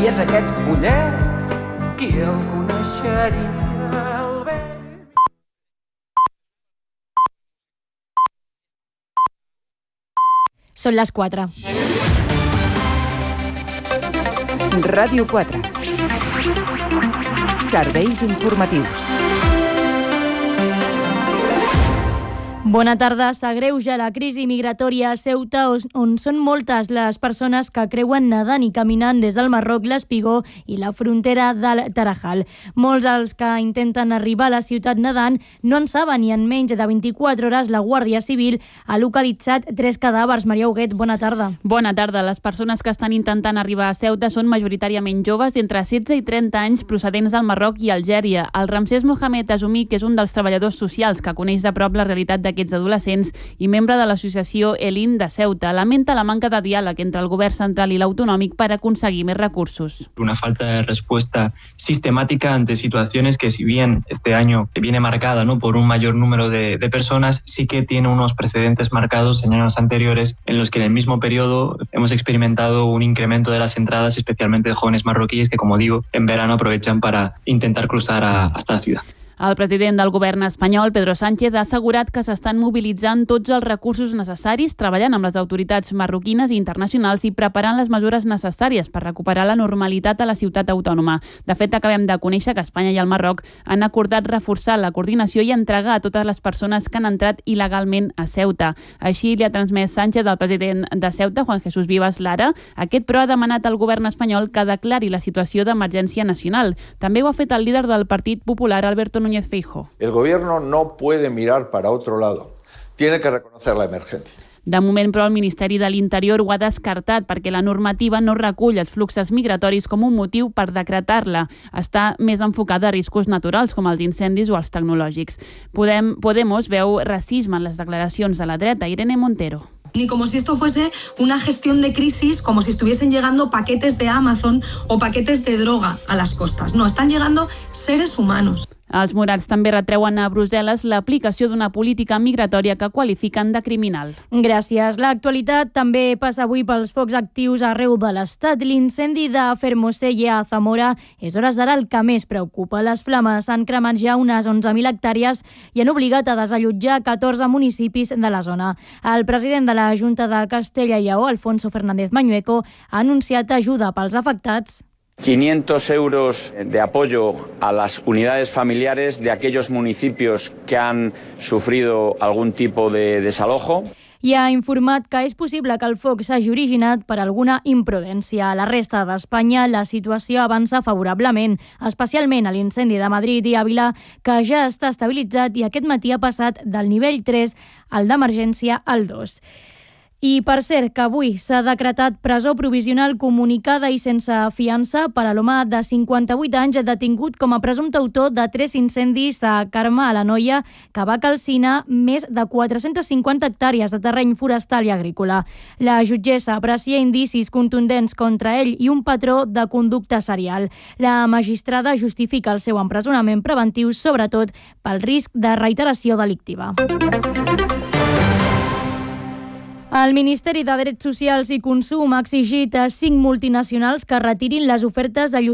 Qui és aquest follet? Qui el coneixeria el bé? Són les 4. Ràdio 4. Serveis informatius. Bona tarda. S'agreuja la crisi migratòria a Ceuta, on són moltes les persones que creuen nedant i caminant des del Marroc, l'Espigó i la frontera del Tarajal. Molts dels que intenten arribar a la ciutat nedant no en saben i en menys de 24 hores la Guàrdia Civil ha localitzat 3 cadàvers. Maria Huguet, bona tarda. Bona tarda. Les persones que estan intentant arribar a Ceuta són majoritàriament joves entre 16 i 30 anys procedents del Marroc i Algèria. El Ramsès Mohamed Azumi, que és un dels treballadors socials que coneix de prop la realitat d'aquests adolescents i membre de l'associació ELIN de Ceuta, lamenta la manca de diàleg entre el govern central i l'autonòmic para conseguir més recursos. Una falta de respuesta sistemática ante situaciones que, si bien este año viene marcada, ¿no?, por un mayor número de personas, sí que tiene unos precedentes marcados en años anteriores en los que en el mismo periodo hemos experimentado un incremento de las entradas, especialmente de jóvenes marroquíes que, como digo, en verano aprovechan para intentar cruzar hasta la ciudad. El president del govern espanyol, Pedro Sánchez, ha assegurat que s'estan mobilitzant tots els recursos necessaris, treballant amb les autoritats marroquines i internacionals i preparant les mesures necessàries per recuperar la normalitat a la ciutat autònoma. De fet, acabem de conèixer que Espanya i el Marroc han acordat reforçar la coordinació i entregar a totes les persones que han entrat il·legalment a Ceuta. Així li ha transmès Sánchez al president de Ceuta, Juan Jesús Vivas Lara. Aquest, però, ha demanat al govern espanyol que declari la situació d'emergència nacional. També ho ha fet el líder del Partit Popular, Alberto Núñez Feijóo. El gobierno no puede mirar para otro lado. Tiene que reconocer la emergencia. De moment, però, el Ministeri de l'Interior ho ha descartat perquè la normativa no recull els fluxos migratoris com un motiu per decretar-la. Està més enfocada a riscos naturals com els incendis o els tecnològics. Podemos veu racisme en les declaracions de la dreta. Irene Montero. Ni como si esto fuese una gestión de crisis, como si estuviesen llegando paquetes de Amazon o paquetes de droga a las costas. No, están llegando seres humanos. Els morats també retreuen a Brussel·les l'aplicació d'una política migratòria que qualifiquen de criminal. Gràcies. L'actualitat també passa avui pels focs actius arreu de l'Estat. L'incendi de Fermoselle a Zamora és hores d'ara el que més preocupa. Les flames han cremat ja unes 11.000 hectàrees i han obligat a desallotjar 14 municipis de la zona. El president de la Junta de Castella i Lleó, Alfonso Fernández Mañueco, ha anunciat ajuda pels afectats. 500 euros de apoyo a las unidades familiares de aquellos municipios que han sufrido algún tipo de desalojo. I ha informat que és possible que el foc s'hagi originat per alguna imprudència. A la resta d'Espanya la situació avança favorablement, especialment a l'incendi de Madrid i Àvila, que ja està estabilitzat i aquest matí ha passat del nivell 3 al d'emergència al 2. I, per cert, que avui s'ha decretat presó provisional comunicada i sense fiança per a l'home de 58 anys detingut com a presumpte autor de 3 incendis a Carme, a l'Anoia, que va calcinar més de 450 hectàrees de terreny forestal i agrícola. La jutgessa aprecia indicis contundents contra ell i un patró de conducta serial. La magistrada justifica el seu empresonament preventiu, sobretot pel risc de reiteració delictiva. El Ministeri de Drets Socials i Consum ha exigit a 5 multinacionals que retirin les ofertes de